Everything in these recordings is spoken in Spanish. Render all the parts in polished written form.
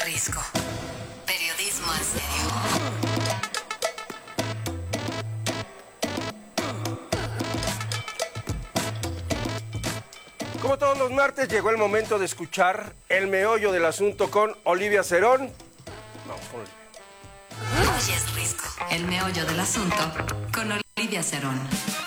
Risco. Periodismo en serio. Como todos los martes, llegó el momento de escuchar el meollo del asunto con Olivia Cerón. Vamos con Olivia. Hoy es Risco. El meollo del asunto con Olivia Cerón.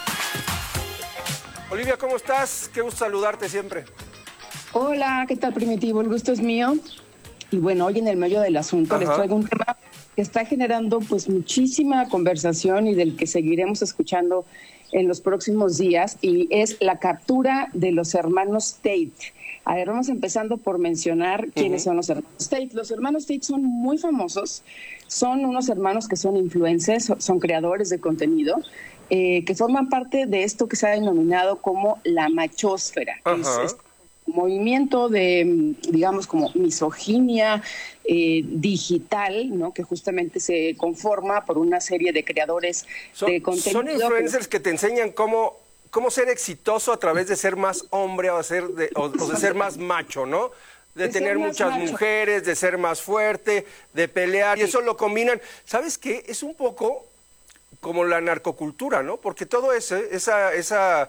Olivia, ¿cómo estás? Qué gusto saludarte siempre. Hola, ¿qué tal, Primitivo? El gusto es mío. Y bueno, hoy en el meollo del asunto les traigo un tema que está generando pues muchísima conversación y del que seguiremos escuchando en los próximos días, y es la captura de los hermanos Tate. A ver, vamos empezando por mencionar quiénes son los hermanos Tate. Los hermanos Tate son muy famosos, son unos hermanos que son influencers, son creadores de contenido, que forman parte de esto que se ha denominado como la machósfera. Es movimiento de, digamos, como misoginia digital, ¿no? Que justamente se conforma por una serie de creadores de contenido. Son influencers que te enseñan cómo ser exitoso a través de ser más hombre o de ser más macho, ¿no? De tener muchas mujeres, de ser más fuerte, de pelear, y eso lo combinan. ¿Sabes qué? Es un poco como la narcocultura, ¿no? Porque todo esa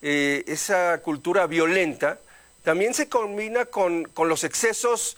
cultura violenta también se combina con los excesos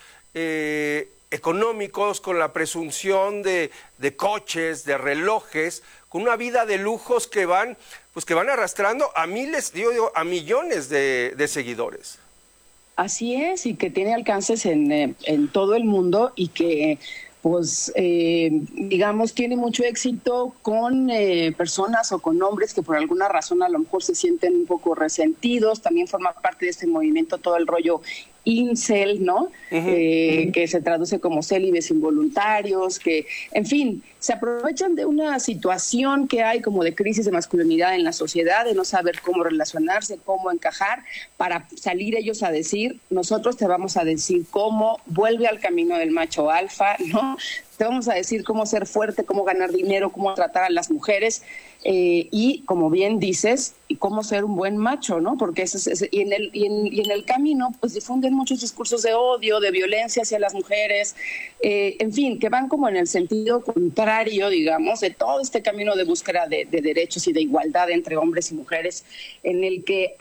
económicos, con la presunción de coches, de relojes, con una vida de lujos que van arrastrando a miles, a millones de seguidores. Así es, y que tiene alcances en todo el mundo, y que pues digamos tiene mucho éxito con personas o con hombres que por alguna razón a lo mejor se sienten un poco resentidos. También forma parte de este movimiento todo el rollo incel, ¿no? Que se traduce como célibes involuntarios, que, en fin, se aprovechan de una situación que hay como de crisis de masculinidad en la sociedad, de no saber cómo relacionarse, cómo encajar, para salir ellos a decir: nosotros te vamos a decir cómo, vuelve al camino del macho alfa, ¿no? Te vamos a decir cómo ser fuerte, cómo ganar dinero, cómo tratar a las mujeres, y, como bien dices, y cómo ser un buen macho, ¿no? Porque y en el camino pues difunden muchos discursos de odio, de violencia hacia las mujeres, en fin, que van como en el sentido contrario, digamos, de todo este camino de búsqueda de derechos y de igualdad entre hombres y mujeres, en el que